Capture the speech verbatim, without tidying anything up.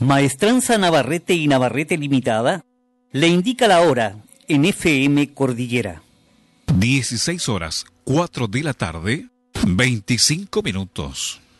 Maestranza Navarrete y Navarrete Limitada le indica la hora en F M Cordillera. dieciséis horas, cuatro de la tarde, veinticinco minutos.